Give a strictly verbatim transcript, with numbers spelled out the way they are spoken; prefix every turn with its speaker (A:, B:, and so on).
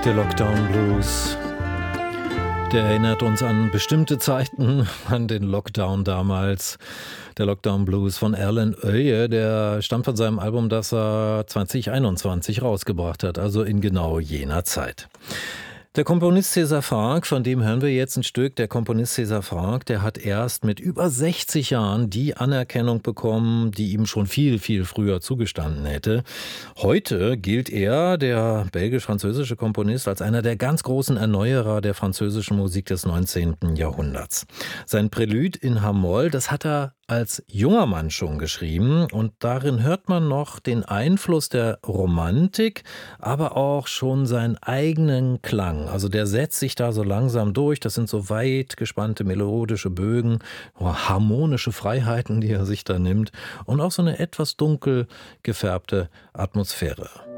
A: Der Lockdown Blues, der erinnert uns an bestimmte Zeiten, an den Lockdown damals. Der Lockdown Blues von Erlend Øye, der stammt von seinem Album, das er zwanzig einundzwanzig rausgebracht hat, also in genau jener Zeit. Der Komponist César Franck, von dem hören wir jetzt ein Stück. Der Komponist César Franck, der hat erst mit über sechzig Jahren die Anerkennung bekommen, die ihm schon viel, viel früher zugestanden hätte. Heute gilt er, der belgisch-französische Komponist, als einer der ganz großen Erneuerer der französischen Musik des neunzehnten Jahrhunderts. Sein Prälude in H-Moll, das hat er als junger Mann schon geschrieben, und darin hört man noch den Einfluss der Romantik, aber auch schon seinen eigenen Klang. Also der setzt sich da so langsam durch. Das sind so weit gespannte melodische Bögen, harmonische Freiheiten, die er sich da nimmt, und auch so eine etwas dunkel gefärbte Atmosphäre.